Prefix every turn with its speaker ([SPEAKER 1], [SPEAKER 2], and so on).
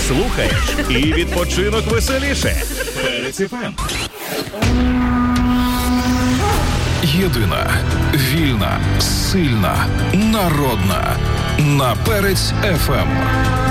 [SPEAKER 1] слухаєш і відпочинок веселіше. Перець ФМ.
[SPEAKER 2] Єдина, вільна, сильна, народна. На Перець ФМ.